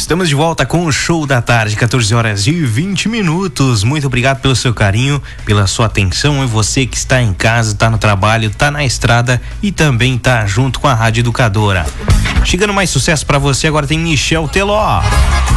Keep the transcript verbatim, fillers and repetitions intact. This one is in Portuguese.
Estamos de volta com o Show da Tarde, quatorze horas e vinte minutos. Muito obrigado pelo seu carinho, pela sua atenção. E você que está em casa, está no trabalho, está na estrada e também está junto com a Rádio Educadora. Chegando mais sucesso para você, agora tem Michel Teló.